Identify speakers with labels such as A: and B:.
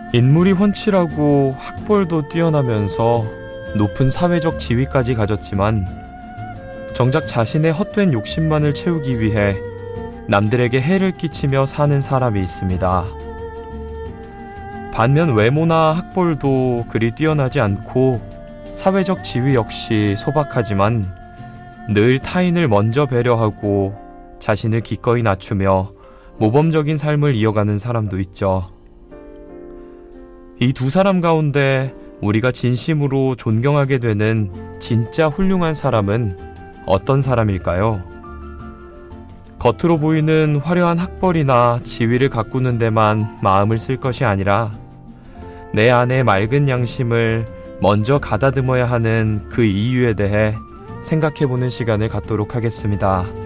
A: 인물이 훤칠하고 학벌도 뛰어나면서 높은 사회적 지위까지 가졌지만 정작 자신의 헛된 욕심만을 채우기 위해 남들에게 해를 끼치며 사는 사람이 있습니다. 반면 외모나 학벌도 그리 뛰어나지 않고 사회적 지위 역시 소박하지만 늘 타인을 먼저 배려하고 자신을 기꺼이 낮추며 모범적인 삶을 이어가는 사람도 있죠. 이 두 사람 가운데 우리가 진심으로 존경하게 되는 진짜 훌륭한 사람은 어떤 사람일까요? 겉으로 보이는 화려한 학벌이나 지위를 가꾸는 데만 마음을 쓸 것이 아니라 내 안의 맑은 양심을 먼저 가다듬어야 하는 그 이유에 대해 생각해보는 시간을 갖도록 하겠습니다.